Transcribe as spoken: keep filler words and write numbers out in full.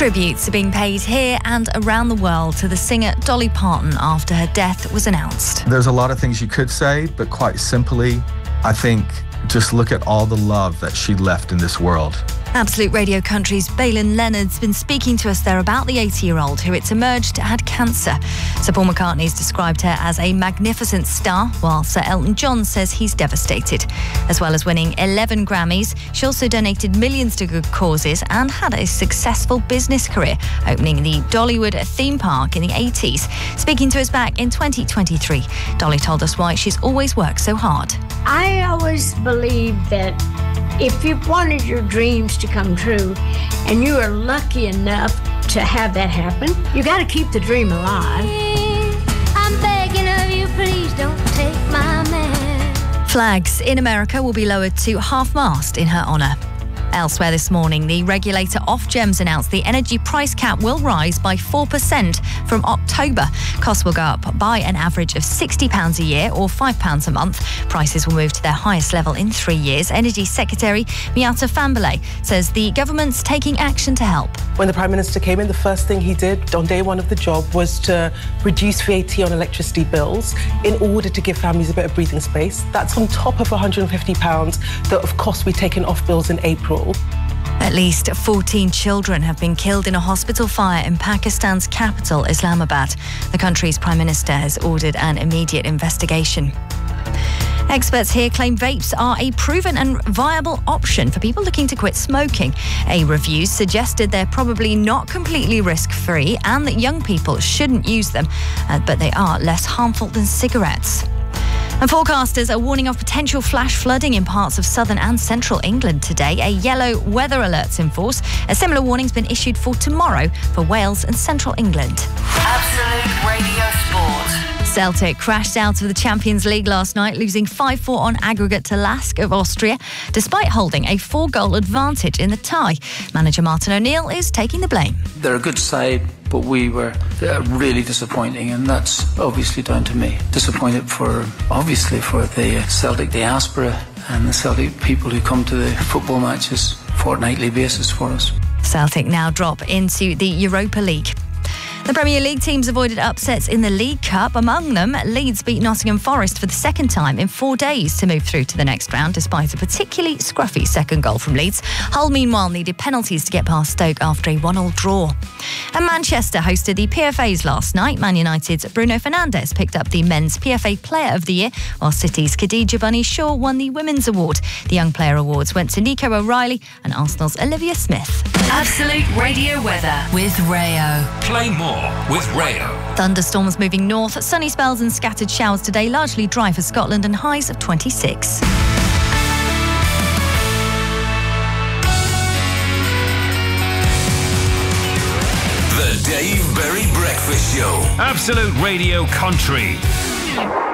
Tributes are being paid here and around the world to the singer Dolly Parton after her death was announced. There's a lot of things you could say, but quite simply, I think just look at all the love that she left in this world. Absolute Radio Country's Baylan Leonard's been speaking to us there about the eighty-year-old who, it's emerged, had cancer. Sir Paul McCartney's described her as a magnificent star, while Sir Elton John says he's devastated. As well as winning eleven Grammys, she also donated millions to good causes and had a successful business career, opening the Dollywood theme park in the eighties. Speaking to us back in twenty twenty-three, Dolly told us why she's always worked so hard. I always believed that if you wanted your dreams to come true and you are lucky enough to have that happen, you got to keep the dream alive. I'm begging of you, please don't take my man. Flags in America will be lowered to half-mast in her honour. Elsewhere this morning, the regulator Ofgems announced the energy price cap will rise by four percent from October. Costs will go up by an average of sixty pounds a year or five pounds a month. Prices will move to their highest level in three years. Energy Secretary Miatta Fahnbulleh says the government's taking action to help. When the Prime Minister came in, the first thing he did on day one of the job was to reduce V A T on electricity bills in order to give families a bit of breathing space. That's on top of one hundred fifty pounds that, of course, we taken off bills in April. At least fourteen children have been killed in a hospital fire in Pakistan's capital, Islamabad. The country's Prime Minister has ordered an immediate investigation. Experts here claim vapes are a proven and viable option for people looking to quit smoking. A review suggested they're probably not completely risk-free and that young people shouldn't use them, uh, but they are less harmful than cigarettes. And forecasters are warning of potential flash flooding in parts of southern and central England today. A yellow weather alert's in force. A similar warning's been issued for tomorrow for Wales and central England. Absolute Radio Sport. Celtic crashed out of the Champions League last night, losing five four on aggregate to Lask of Austria, despite holding a four-goal advantage in the tie. Manager Martin O'Neill is taking the blame. They're a good side, but we were really disappointing, and that's obviously down to me. Disappointed for, obviously, for the Celtic diaspora and the Celtic people who come to the football matches fortnightly basis for us. Celtic now drop into the Europa League. The Premier League teams avoided upsets in the League Cup. Among them, Leeds beat Nottingham Forest for the second time in four days to move through to the next round, despite a particularly scruffy second goal from Leeds. Hull, meanwhile, needed penalties to get past Stoke after a one-all draw. And Manchester hosted the P F As last night. Man United's Bruno Fernandes picked up the Men's P F A Player of the Year, while City's Khadija Bunny Shaw won the Women's Award. The Young Player Awards went to Nico O'Reilly and Arsenal's Olivia Smith. Absolute Radio weather with Rayo. Play more with Rayo. Thunderstorms moving north, sunny spells and scattered showers today, largely dry for Scotland and highs of twenty-six. The Dave Berry Breakfast Show. Absolute Radio Country.